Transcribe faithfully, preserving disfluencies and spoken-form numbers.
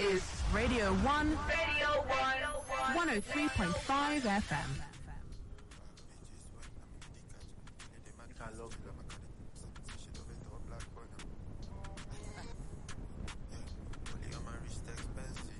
is Radio one, Radio one, one oh three point five F M.